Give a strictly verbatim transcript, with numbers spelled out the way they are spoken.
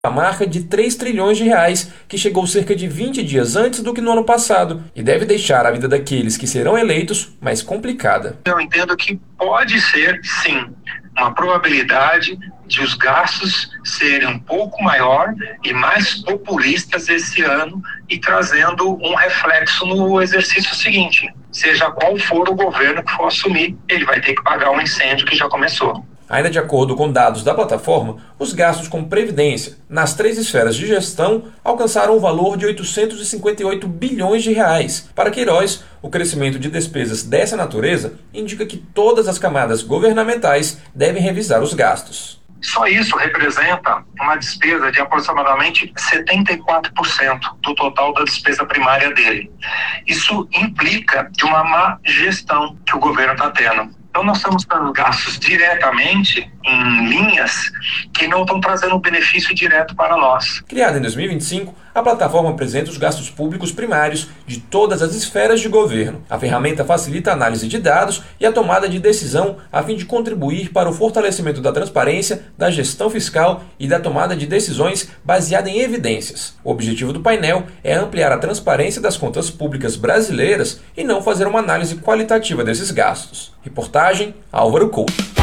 a marca de três trilhões de reais, que chegou cerca de vinte dias antes do que no ano passado e deve deixar a vida daqueles que serão eleitos mais complicada. Eu entendo que pode ser, sim, uma probabilidade de os gastos serem um pouco maior e mais populistas esse ano e trazendo um reflexo no exercício seguinte. Seja qual for o governo que for assumir, ele vai ter que pagar um incêndio que já começou. Ainda de acordo com dados da plataforma, os gastos com previdência nas três esferas de gestão alcançaram o valor de oitocentos e cinquenta e oito bilhões de reais. Para Queiroz, o crescimento de despesas dessa natureza indica que todas as camadas governamentais devem revisar os gastos. Só isso representa uma despesa de aproximadamente setenta e quatro por cento do total da despesa primária dele. Isso implica de uma má gestão que o governo está tendo. Então nós estamos dando gastos diretamente em linhas que não estão trazendo benefício direto para nós. Criada em dois mil e vinte e cinco, a plataforma apresenta os gastos públicos primários de todas as esferas de governo. A ferramenta facilita a análise de dados e a tomada de decisão a fim de contribuir para o fortalecimento da transparência, da gestão fiscal e da tomada de decisões baseada em evidências. O objetivo do painel é ampliar a transparência das contas públicas brasileiras e não fazer uma análise qualitativa desses gastos. Reportagem Álvaro Couto.